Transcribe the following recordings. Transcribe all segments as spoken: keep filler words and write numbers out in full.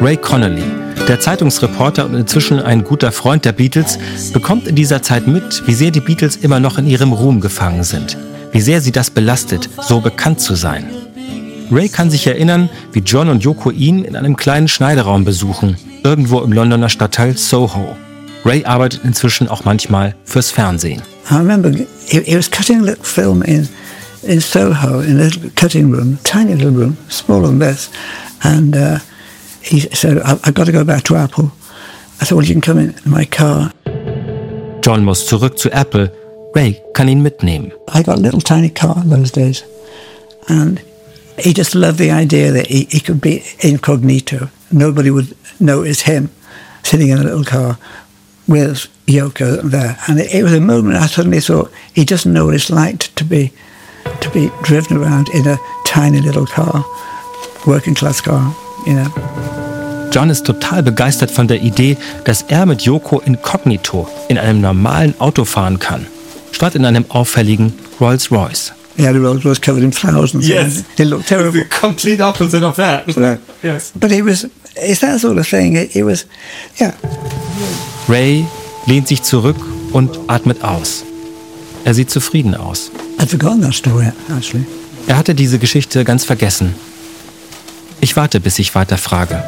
Ray Connolly, der Zeitungsreporter und inzwischen ein guter Freund der Beatles, bekommt in dieser Zeit mit, wie sehr die Beatles immer noch in ihrem Ruhm gefangen sind. Wie sehr sie das belastet, so bekannt zu sein. Ray kann sich erinnern, wie John und Yoko ihn in einem kleinen Schneideraum besuchen, irgendwo im Londoner Stadtteil Soho. Ray arbeitet inzwischen auch manchmal fürs Fernsehen. I remember he, he was cutting a little film in, in Soho, in a little cutting room, tiny little room, smaller than this. And uh, he said, I've got to go back to Apple. I thought, well, you can come in my car. John muss zurück zu Apple. Ray kann ihn mitnehmen. I got a little tiny car in those days. And he just loved the idea that he, he could be incognito. Nobody would notice him sitting in a little car with Yoko there. And it, it was a moment I suddenly thought, he doesn't know what it's like to be, to be driven around in a tiny little car, working class car, you know. John ist total begeistert von der Idee, dass er mit Yoko inkognito in einem normalen Auto fahren kann, statt in einem auffälligen Rolls-Royce. Yeah, the Rolls was covered in flowers and yes. It looked terrible. The complete opposite of that. Right. Yes. But it was, it's that sort of thing. It, it was, yeah. Ray lehnt sich zurück und atmet aus. Er sieht zufrieden aus. I'd forgotten that story, actually. Er hatte diese Geschichte ganz vergessen. Ich warte, bis ich weiter frage.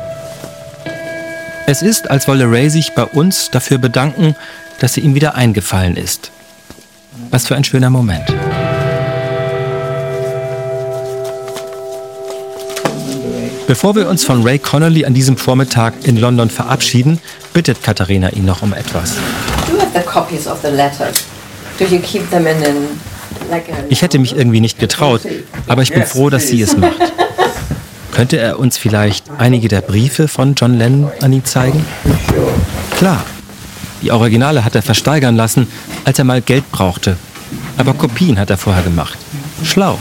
Es ist, als wolle Ray sich bei uns dafür bedanken, dass sie ihm wieder eingefallen ist. Was für ein schöner Moment. Bevor wir uns von Ray Connolly an diesem Vormittag in London verabschieden, bittet Katharina ihn noch um etwas. Ich hätte mich irgendwie nicht getraut, aber ich bin froh, dass sie es macht. Könnte er uns vielleicht einige der Briefe von John Lennon an ihn zeigen? Klar, die Originale hat er versteigern lassen, als er mal Geld brauchte. Aber Kopien hat er vorher gemacht. Schlau.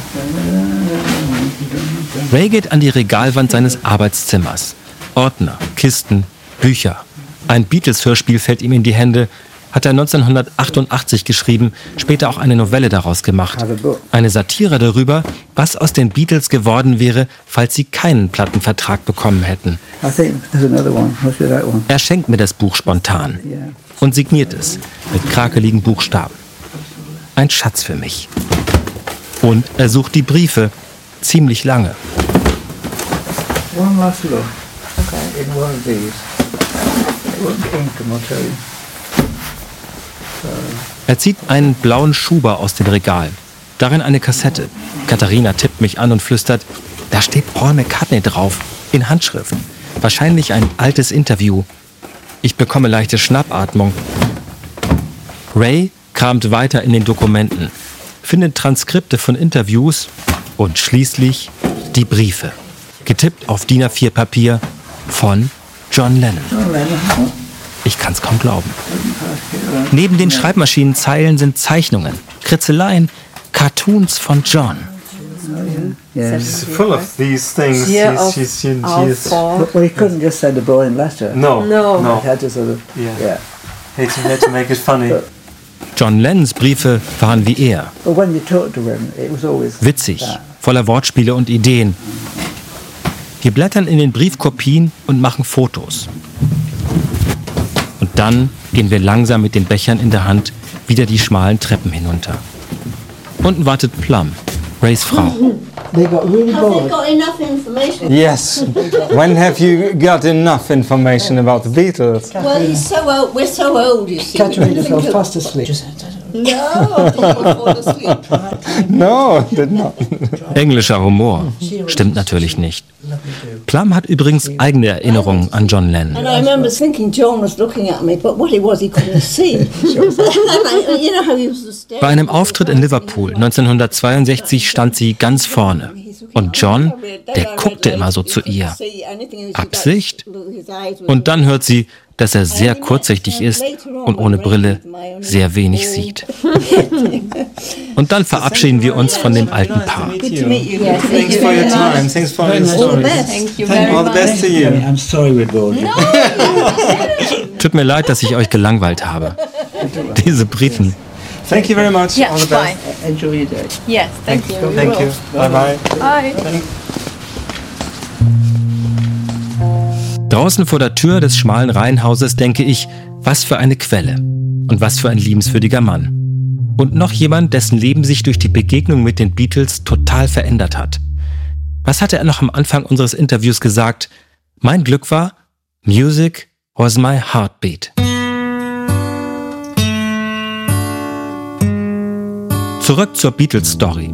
Ray geht an die Regalwand seines Arbeitszimmers. Ordner, Kisten, Bücher. Ein Beatles-Hörspiel fällt ihm in die Hände, hat er neunzehnhundertachtundachtzig geschrieben, später auch eine Novelle daraus gemacht. Eine Satire darüber, was aus den Beatles geworden wäre, falls sie keinen Plattenvertrag bekommen hätten. Er schenkt mir das Buch spontan und signiert es mit krakeligen Buchstaben. Ein Schatz für mich. Und er sucht die Briefe, ziemlich lange. One last look. Okay. In one of these. It won't be ink, I'll tell you. Er zieht einen blauen Schuber aus dem Regal. Darin eine Kassette. Katharina tippt mich an und flüstert, da steht Paul McCartney drauf, in Handschrift. Wahrscheinlich ein altes Interview. Ich bekomme leichte Schnappatmung. Ray kramt weiter in den Dokumenten, findet Transkripte von Interviews und schließlich die Briefe. Getippt auf D I N A vier Papier von John Lennon. Ich kann's kaum glauben. Neben den Schreibmaschinenzeilen sind Zeichnungen, Kritzeleien, Cartoons von John. She's full of these things. Yeah, she's, she's, she's, she's Well, he couldn't just send a boring letter. no, No. no. He had to sort of, Yeah. yeah. He had to, he had to make it funny. John Lennons Briefe waren wie er. But when you talked to him, it was always Witzig, that. voller Wortspiele und Ideen. Wir blättern in den Briefkopien und machen Fotos. Und dann gehen wir langsam mit den Bechern in der Hand wieder die schmalen Treppen hinunter. Unten wartet Plum, Rays Frau. They got really Have they bored. got enough information? Yes. When have you got enough information about the Beatles? Well, he's so old. We're so old, you see. Katerina fell fast asleep. No, people fall asleep. No, did not. Englischer Humor. Stimmt natürlich nicht. Plum hat übrigens eigene Erinnerungen an John Lennon. And I remember thinking John was looking at me, but what it was, he couldn't see. And I, you know how he was staring. Bei einem Auftritt in Liverpool neunzehnhundertzweiundsechzig stand sie ganz vorne. Und John, der guckte immer so zu ihr. Absicht? Und dann hört sie, dass er sehr kurzsichtig ist und ohne Brille sehr wenig sieht. Und dann verabschieden wir uns von dem alten Paar. Good to meet you. Yes, Thanks for your time. Thanks for your All the stories. best. Thank you very All the much. best to you. I'm sorry we're bored. Tut mir leid, dass ich euch gelangweilt habe. Diese Briten. Thank you very much. Yeah, All the bye. best. Enjoy your day. Yes, thank you. Thank you. Bye bye. Bye. Thank- Draußen vor der Tür des schmalen Reihenhauses denke ich, was für eine Quelle und was für ein liebenswürdiger Mann. Und noch jemand, dessen Leben sich durch die Begegnung mit den Beatles total verändert hat. Was hatte er noch am Anfang unseres Interviews gesagt? Mein Glück war, Music was my heartbeat. Zurück zur Beatles-Story.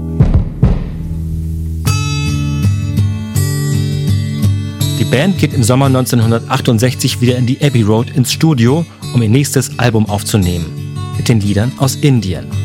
Die Band geht im Sommer neunzehnhundertachtundsechzig wieder in die Abbey Road ins Studio, um ihr nächstes Album aufzunehmen. Mit den Liedern aus Indien.